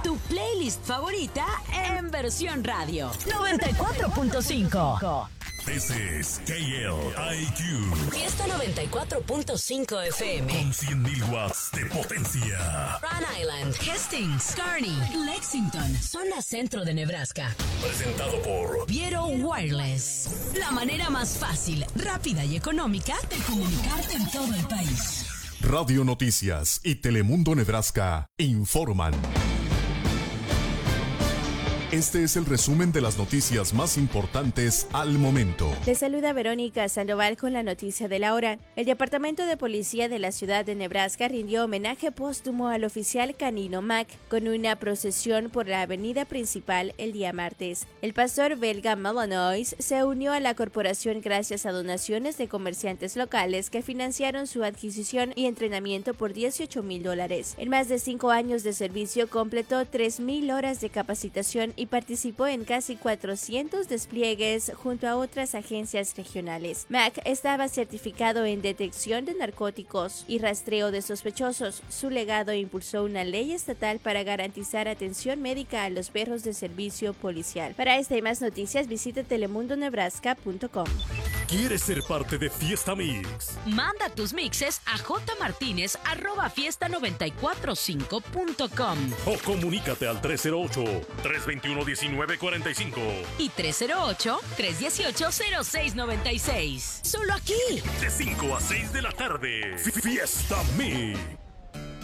Tu playlist favorita en versión radio. 94.5. This is KLIQ. Fiesta 94.5 FM. Con 100.000 watts de potencia. Rhode Island, Hastings, Kearney, Lexington, zona centro de Nebraska. Presentado por Viero Wireless. La manera más fácil, rápida y económica de comunicarte en todo el país. Radio Noticias y Telemundo Nebraska informan. Este es el resumen de las noticias más importantes al momento. Les saluda Verónica Sandoval con la noticia de la hora. El Departamento de Policía de la ciudad de Nebraska rindió homenaje póstumo al oficial canino Mac con una procesión por la avenida principal el día martes. El pastor belga Malanois se unió a la corporación gracias a donaciones de comerciantes locales que financiaron su adquisición y entrenamiento por $18,000. En más de 5 años de servicio completó 3,000 horas de capacitación y participó en casi 400 despliegues junto a otras agencias regionales. Mac estaba certificado en detección de narcóticos y rastreo de sospechosos. Su legado impulsó una ley estatal para garantizar atención médica a los perros de servicio policial. Para esta y más noticias, visite telemundonebraska.com. ¿Quieres ser parte de Fiesta Mix? Manda tus mixes a jmartinez@fiesta945.com O comunícate al 308-321-1945 y 308-318-0696. Solo aquí. de 5 a 6 de la tarde. Fiesta Mix.